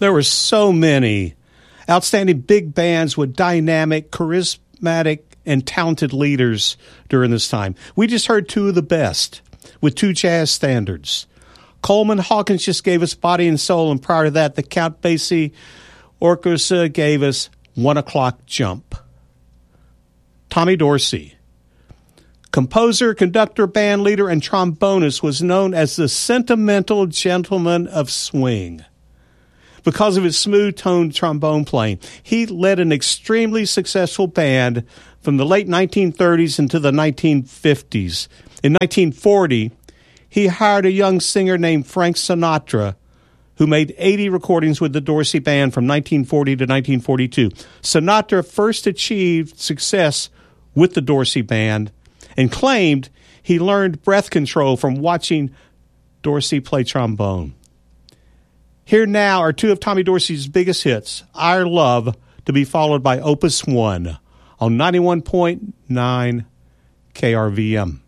There were so many outstanding big bands with dynamic, charismatic, and talented leaders during this time. We just heard two of the best with two jazz standards. Coleman Hawkins just gave us Body and Soul, and prior to that, the Count Basie Orchestra gave us 1 O'Clock Jump. Tommy Dorsey, composer, conductor, band leader, and trombonist, was known as the sentimental gentleman of swing. Because of his smooth-toned trombone playing, he led an extremely successful band from the late 1930s into the 1950s. In 1940, he hired a young singer named Frank Sinatra, who made 80 recordings with the Dorsey Band from 1940 to 1942. Sinatra first achieved success with the Dorsey Band and claimed he learned breath control from watching Dorsey play trombone. Here now are two of Tommy Dorsey's biggest hits, Our Love, to be followed by Opus 1 on 91.9 KRVM.